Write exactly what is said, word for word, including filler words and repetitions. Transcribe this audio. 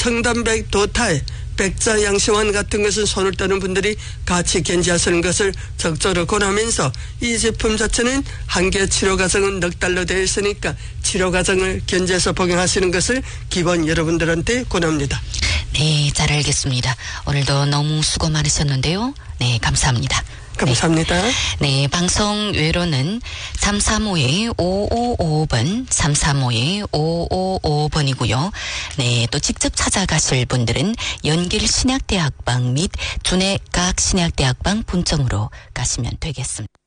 청담백 도타에 백자 양심환 같은 것은 손을 떠는 분들이 같이 견지하시는 것을 적극적으로 권하면서 이 제품 자체는 한개 치료 과정은 넉 달로 되어 있으니까 치료 과정을 견지해서 복용하시는 것을 기본 여러분들한테 권합니다. 네, 잘 알겠습니다. 오늘도 너무 수고 많으셨는데요. 네, 감사합니다. 감사합니다. 네, 네, 방송 외로는 삼삼오 오오오오 번, 삼삼오 오오오오 번이고요. 네, 또 직접 찾아가실 분들은 연길신약대학방 및 준해과학신약대학방 본점으로 가시면 되겠습니다.